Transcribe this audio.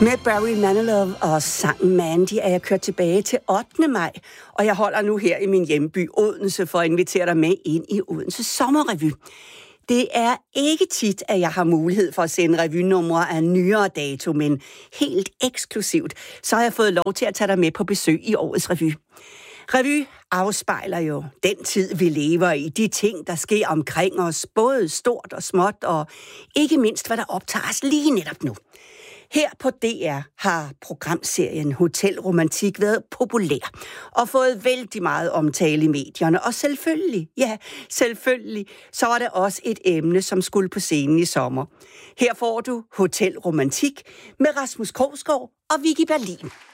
Med Barry Manilow og sangen Mandy er jeg kørt tilbage til 8. maj, og jeg holder nu her i min hjemby Odense for at invitere dig med ind i Odense Sommerrevy. Det er ikke tit, at jeg har mulighed for at sende revynumre af nyere dato, men helt eksklusivt, så har jeg fået lov til at tage dig med på besøg i årets revy. Revy afspejler jo den tid, vi lever i, de ting, der sker omkring os, både stort og småt, og ikke mindst, hvad der optager os lige netop nu. Her på DR har programserien Hotel Romantik været populær og fået vældig meget omtale i medierne. Og selvfølgelig, så var det også et emne, som skulle på scenen i sommer. Her får du Hotel Romantik med Rasmus Krogsgaard og Vicki Berlin.